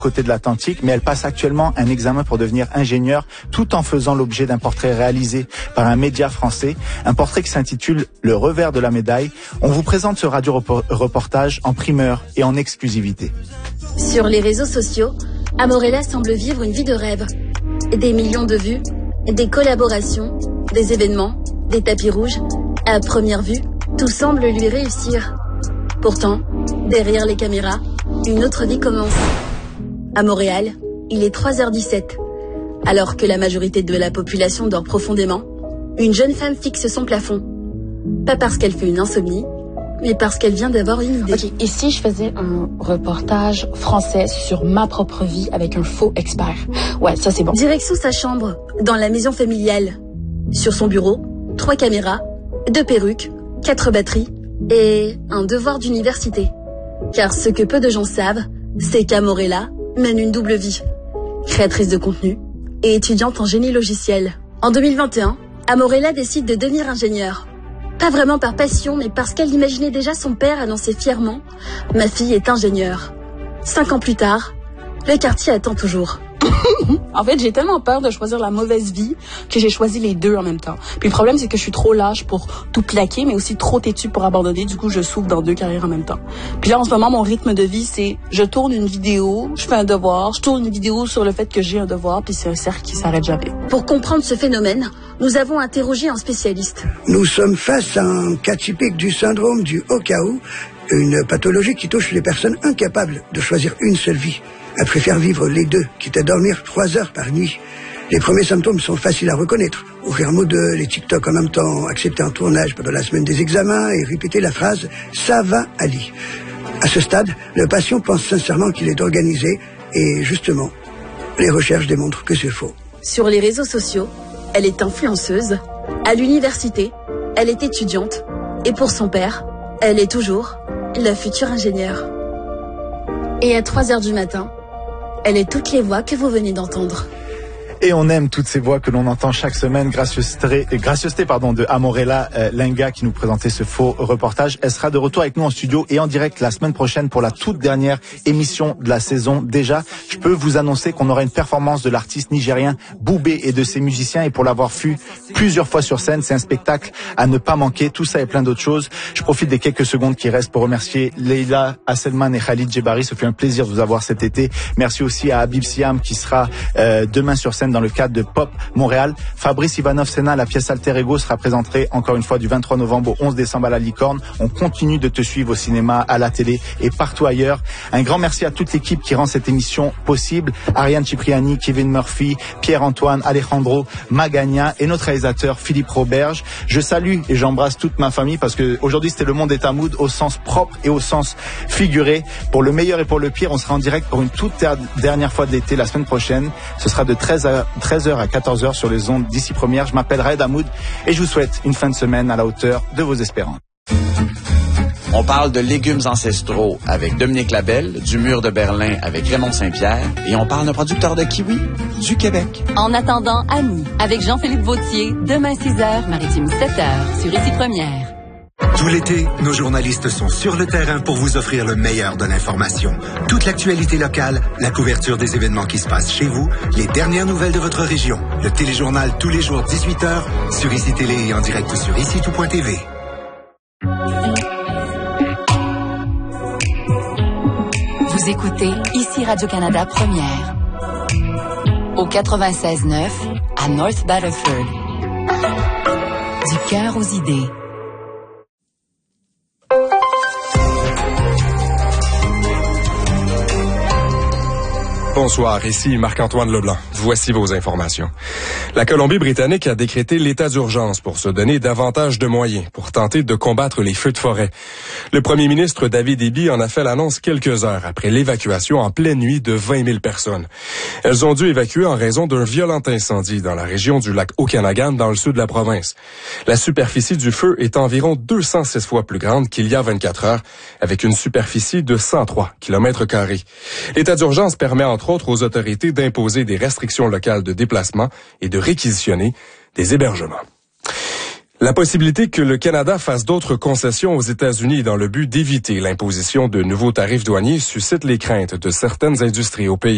côté de l'Atlantique, mais elle passe actuellement un examen pour devenir ingénieure, tout en faisant l'objet d'un portrait réalisé par un média français, un portrait qui s'intitule « Le revers de la médaille ». On vous présente ce radio-reportage en primeur et en exclusivité. Sur les réseaux sociaux, Amorella semble vivre une vie de rêve. Des millions de vues, des collaborations, des événements, des tapis rouges. À première vue, tout semble lui réussir. Pourtant, derrière les caméras, une autre vie commence. À Montréal, il est 3h17. Alors que la majorité de la population dort profondément, une jeune femme fixe son plafond. Pas parce qu'elle fait une insomnie, mais parce qu'elle vient d'avoir une idée. Ok, ici je faisais un reportage français sur ma propre vie avec un faux expert. Ouais, ça c'est bon. Direction sa chambre, dans la maison familiale. Sur son bureau, 3 caméras, 2 perruques, 4 batteries et un devoir d'université. Car ce que peu de gens savent, c'est qu'Amorella mène une double vie. Créatrice de contenu et étudiante en génie logiciel. En 2021, Amorella décide de devenir ingénieure. Pas vraiment par passion, mais parce qu'elle imaginait déjà son père annoncer fièrement « Ma fille est ingénieure ». 5 ans plus tard, le quartier attend toujours. En fait, j'ai tellement peur de choisir la mauvaise vie que j'ai choisi les deux en même temps. Puis le problème, c'est que je suis trop lâche pour tout plaquer, mais aussi trop têtue pour abandonner. Du coup, je souffre dans 2 carrières en même temps. Puis là, en ce moment, mon rythme de vie, c'est je tourne une vidéo, je fais un devoir, je tourne une vidéo sur le fait que j'ai un devoir, puis c'est un cercle qui s'arrête jamais. Pour comprendre ce phénomène, nous avons interrogé un spécialiste. Nous sommes face à un cas typique du syndrome du Okao, une pathologie qui touche les personnes incapables de choisir une seule vie. Elles préfèrent vivre les deux, quitte à dormir 3 heures par nuit. Les premiers symptômes sont faciles à reconnaître. Ouvrir Moodle, les TikTok en même temps, accepter un tournage pendant la semaine des examens et répéter la phrase « ça va, Ali ». À ce stade, le patient pense sincèrement qu'il est organisé et justement, les recherches démontrent que c'est faux. Sur les réseaux sociaux, elle est influenceuse. À l'université, elle est étudiante. Et pour son père, elle est toujours la future ingénieure. Et à 3h du matin, elle est toutes les voix que vous venez d'entendre. Et on aime toutes ces voix que l'on entend chaque semaine. Gracieuseté de Amorella Lenga qui nous présentait ce faux reportage. Elle sera de retour avec nous en studio et en direct la semaine prochaine pour la toute dernière émission de la saison. Déjà, je peux vous annoncer qu'on aura une performance de l'artiste nigérien Boubé et de ses musiciens. Et pour l'avoir vu plusieurs fois sur scène, c'est un spectacle à ne pas manquer. Tout ça et plein d'autres choses. Je profite des quelques secondes qui restent pour remercier Leila Asselman et Khalid Djebari. Ça fait un plaisir de vous avoir cet été. Merci aussi à Habib Siam qui sera demain sur scène dans le cadre de Pop Montréal. Fabrice Ivanov-Sena, la pièce Alter Ego, sera présentée encore une fois du 23 novembre au 11 décembre à la Licorne. On continue de te suivre au cinéma, à la télé et partout ailleurs. Un grand merci à toute l'équipe qui rend cette émission possible. Ariane Cipriani, Kevin Murphy, Pierre-Antoine, Alejandro Magagna et notre réalisateur Philippe Roberge. Je salue et j'embrasse toute ma famille parce que aujourd'hui c'était le monde est à mood au sens propre et au sens figuré. Pour le meilleur et pour le pire, on sera en direct pour une toute dernière fois de l'été la semaine prochaine. Ce sera de 13h à 14h sur les ondes d'ici première. Je m'appelle Raed Hamoud et je vous souhaite une fin de semaine à la hauteur de vos espérances. On parle de légumes ancestraux avec Dominique Labelle, du Mur de Berlin avec Raymond Saint-Pierre et on parle d'un producteur de kiwi du Québec. En attendant, Annie, avec Jean-Philippe Vautier, demain 6h, Maritime 7h, sur Ici Première. Tout l'été, nos journalistes sont sur le terrain pour vous offrir le meilleur de l'information. Toute l'actualité locale, la couverture des événements qui se passent chez vous, les dernières nouvelles de votre région. Le téléjournal tous les jours 18h sur ICI Télé et en direct sur ICITout.tv. Vous écoutez Ici Radio-Canada Première. Au 96.9 à North Battleford. Du cœur aux idées. Bonsoir, ici Marc-Antoine Leblanc. Voici vos informations. La Colombie-Britannique a décrété l'état d'urgence pour se donner davantage de moyens pour tenter de combattre les feux de forêt. Le premier ministre David Eby en a fait l'annonce quelques heures après l'évacuation en pleine nuit de 20 000 personnes. Elles ont dû évacuer en raison d'un violent incendie dans la région du lac Okanagan dans le sud de la province. La superficie du feu est environ 206 fois plus grande qu'il y a 24 heures, avec une superficie de 103 km². L'état d'urgence permet entre autres aux autorités d'imposer des restrictions locales de déplacement et de réquisitionner des hébergements. La possibilité que le Canada fasse d'autres concessions aux États-Unis dans le but d'éviter l'imposition de nouveaux tarifs douaniers suscite les craintes de certaines industries au pays.